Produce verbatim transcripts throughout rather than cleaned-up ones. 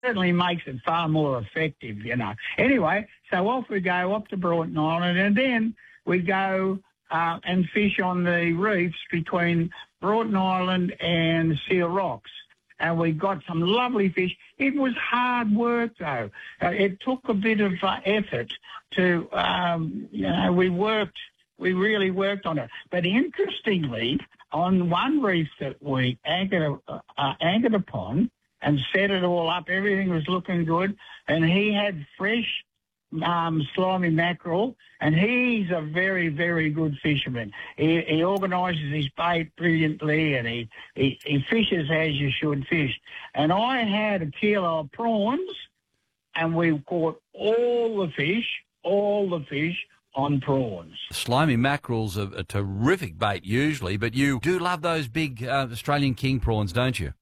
certainly makes it far more effective, you know. Anyway, so off we go, up to Broughton Island, and then we go uh, and fish on the reefs between Broughton Island and Seal Rocks. And we got some lovely fish. It was hard work, though. Uh, it took a bit of uh, effort to, um, you know, we worked, we really worked on it. But interestingly, on one reef that we anchored, uh, anchored upon and set it all up, everything was looking good, and he had fresh um, slimy mackerel, and he's a very, very good fisherman. He, he organises his bait brilliantly, and he, he, he fishes as you should fish. And I had a kilo of prawns, and we caught all the fish, all the fish on prawns. Slimy mackerel's a, a terrific bait usually, but you do love those big uh, Australian king prawns, don't you?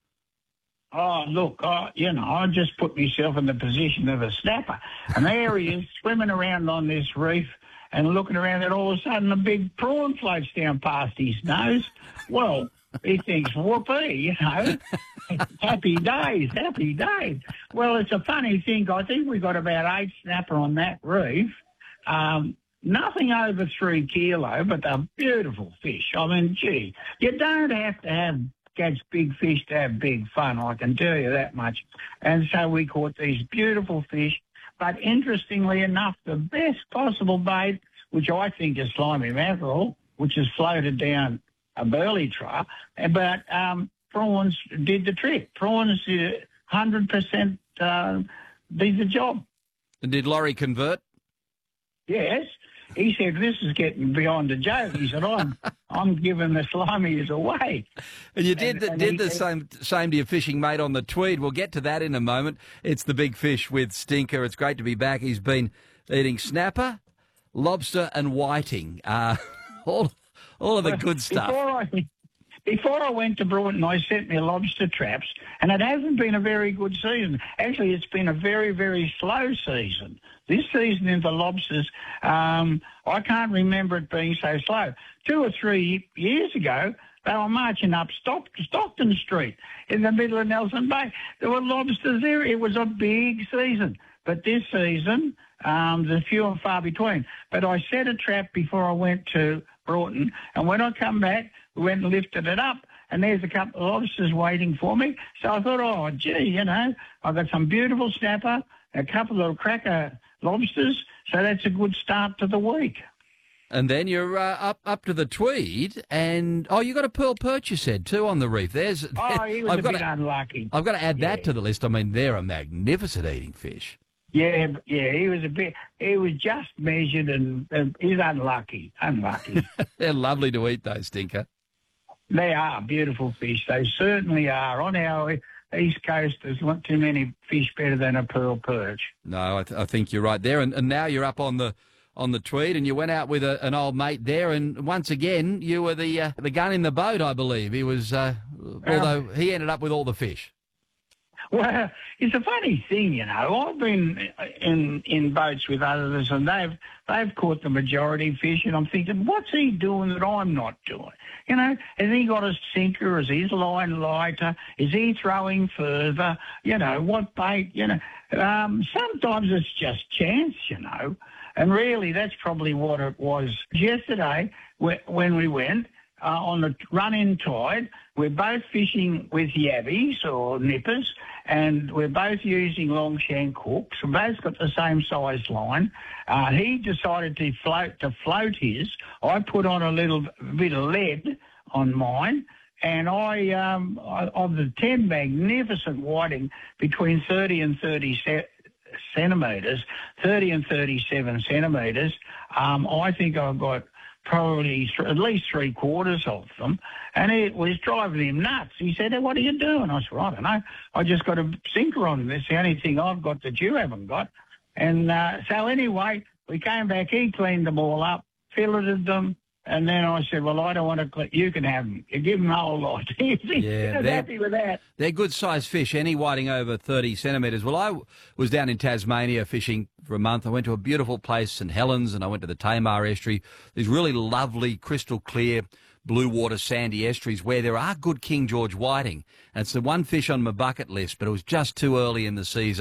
Oh, look, I, you know, I just put myself in the position of a snapper. And there he is swimming around on this reef and looking around, and all of a sudden a big prawn floats down past his nose. Well, he thinks, whoopee, you know, happy days, happy days. Well, it's a funny thing. I think we got about eight snapper on that reef. Um, nothing over three kilo, but they're beautiful fish. I mean, gee, you don't have to have catch big fish to have big fun, I can tell you that much. And so we caught these beautiful fish. But interestingly enough, the best possible bait, which I think is slimy mackerel, which is floated down a burley trough, but um, prawns did the trick. Prawns uh, one hundred percent uh, did the job. And did Laurie convert? Yes. He said, this is getting beyond a joke. He said, I'm I'm giving the slimies away. And you did and, the, and did the said, same same to your fishing mate on the Tweed. We'll get to that in a moment. It's the big fish with Stinker. It's great to be back. He's been eating snapper, lobster and whiting. Uh, all, all of the good stuff. Before I, before I went to Broughton, I set me lobster traps, and it hasn't been a very good season. Actually, it's been a very, very slow season. This season in the lobsters, um, I can't remember it being so slow. Two or three years ago, they were marching up Stock, Stockton Street in the middle of Nelson Bay. There were lobsters there. It was a big season. But this season, um, there's few and far between. But I set a trap before I went to Broughton, and when I come back, we went and lifted it up, and there's a couple of lobsters waiting for me. So I thought, oh, gee, you know, I've got some beautiful snapper, a couple of cracker lobsters, so that's a good start to the week. And then you're uh, up up to the Tweed, and oh, you got a pearl perch, you said, too, on the reef. There's oh, he was I've a got bit to, unlucky. I've got to add yeah. that to the list. I mean, they're a magnificent eating fish. Yeah, yeah, he was a bit. He was just measured, and, and he's unlucky, unlucky. They're lovely to eat, though, Stinker. They are beautiful fish. They certainly are. On our East Coast, there's not too many fish better than a pearl perch. No, I, th- I think you're right there. And, and now you're up on the on the Tweed, and you went out with a, an old mate there, and once again you were the uh, the gun in the boat, I believe. He was, uh, although um, he ended up with all the fish. Well, it's a funny thing, you know. I've been in in boats with others, and they've they've caught the majority fish, and I'm thinking, what's he doing that I'm not doing? You know, has he got a sinker? Is his line lighter? Is he throwing further? You know, what bait? You know, um, sometimes it's just chance, you know, and really that's probably what it was. Yesterday, when we went uh, on the run-in tide, we're both fishing with yabbies or nippers, and we're both using long shank hooks. We both got the same size line. Uh, he decided to float to float his. I put on a little bit of lead on mine, and I, um, of the ten magnificent whiting between thirty and thirty centimetres, thirty and thirty-seven centimetres, um, I think I've got probably th- at least three quarters of them, and it was driving him nuts. He said, hey, what are you doing? I said, well, I don't know. I just got a sinker on them. It's the only thing I've got that you haven't got. And uh, so anyway, we came back. He cleaned them all up, filleted them, and then I said, well, I don't want to clean. You can have them. You give them the whole lot. He yeah, was happy with that. They're good-sized fish, any whiting over thirty centimetres. Well, I w- was down in Tasmania fishing for a month. I went to a beautiful place, St Helens, and I went to the Tamar Estuary. These really lovely, crystal clear blue water sandy estuaries where there are good King George whiting. And it's the one fish on my bucket list, but it was just too early in the season.